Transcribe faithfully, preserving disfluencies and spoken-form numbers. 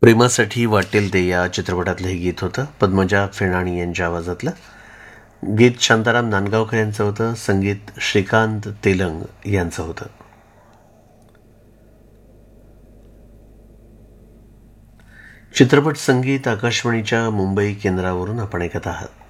प्रेमासाठी वाटेल ते या चित्रपटातलं हे गीत होतं. पद्मजा फेणाणी यांच्या आवाजातलं गीत शांताराम नांदगावकर यांचं होतं. संगीत श्रीकांत तेलंग यांचं होतं. चित्रपट संगीत आकाशवाणीच्या मुंबई केंद्रावरून आपण ऐकत आहात.